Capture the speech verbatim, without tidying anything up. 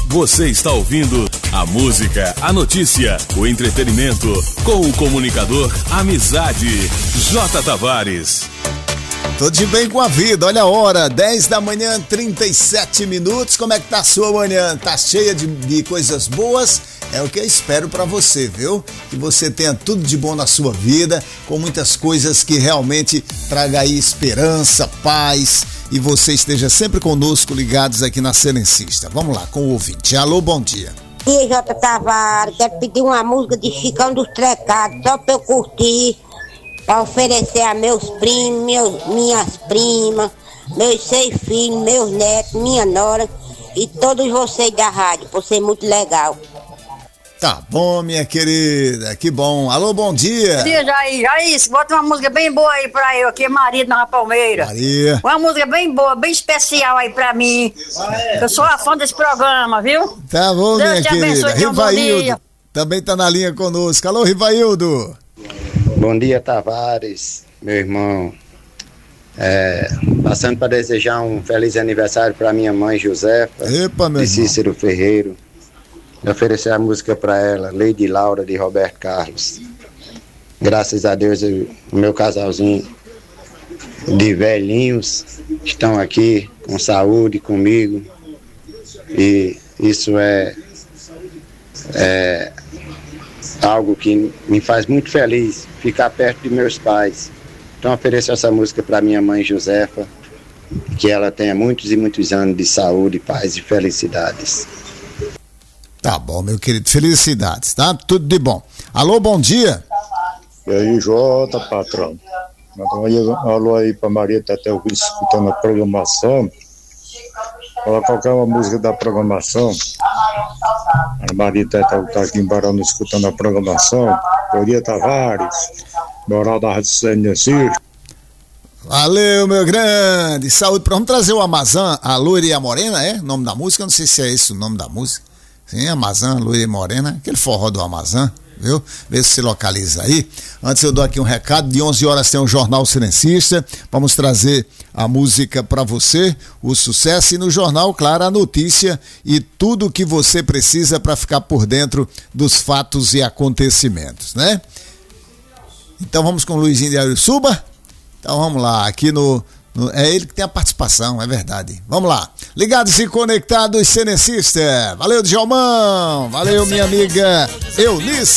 Você está ouvindo a música, a notícia, o entretenimento com o comunicador Amizade, J. Tavares. Tudo de bem com a vida, olha a hora, dez da manhã, trinta e sete minutos. Como é que tá a sua manhã? Tá cheia de, de coisas boas? É o que eu espero pra você, viu? Que você tenha tudo de bom na sua vida, com muitas coisas que realmente tragam aí esperança, paz, e você esteja sempre conosco, ligados aqui na Serencista. Vamos lá, com o ouvinte. Alô, bom dia. E J. Tavares, quero pedir uma música de Chicão dos Trecados, só pra eu curtir, pra oferecer a meus primos, meus, minhas primas, meus seis filhos, meus netos, minha nora e todos vocês da rádio, por ser muito legal. Tá bom, minha querida, que bom. Alô, bom dia. Bom dia, Jair. Jair, bota uma música bem boa aí pra eu, aqui, Maria na Palmeira. Maria. Uma música bem boa, bem especial aí pra mim. Eu sou a fã desse programa, viu? Tá bom, Deus minha te querida. abençoe, tenha um bom Rivaildo dia. também tá na linha conosco. Alô, Rivaildo. Bom dia, Tavares, meu irmão. É, passando para desejar um feliz aniversário para minha mãe Josefa, Epa, meu de irmão. Cícero Ferreiro. E oferecer a música para ela, Lady Laura, de Roberto Carlos. Graças a Deus, eu, o meu casalzinho de velhinhos estão aqui com saúde comigo. E isso é, é algo que me faz muito feliz, ficar perto de meus pais. Então ofereço essa música para minha mãe Josefa, que ela tenha muitos e muitos anos de saúde, paz e felicidades. Tá bom, meu querido, felicidades, tá? Tudo de bom. Alô, bom dia. E aí, Jota, patrão. Alô aí pra Maria Tetel, escutando a programação. Fala qualquer uma música da programação. A Maria Tetel tá aqui em Barão escutando a programação. Gloria Tavares, moral da Rádio Serencista. Valeu, meu grande. Saúde. Vamos trazer o Amazã, a Loira e a Morena, é? O nome da música? Eu não sei se é esse o nome da música. Sim, Amazã, Loira e Morena. Aquele forró do Amazã, viu? Vê se se localiza aí. Antes eu dou aqui um recado. De onze horas tem o Jornal Serencista. Vamos trazer a música para você, o sucesso. E no jornal, claro, a notícia e tudo o que você precisa para ficar por dentro dos fatos e acontecimentos, né? Então vamos com o Luizinho de Ariçuba. Então vamos lá, aqui no, no... É ele que tem a participação, é verdade. Vamos lá. Ligados e conectados, Serencista. Valeu, Djalmão. Valeu, minha amiga Eunice.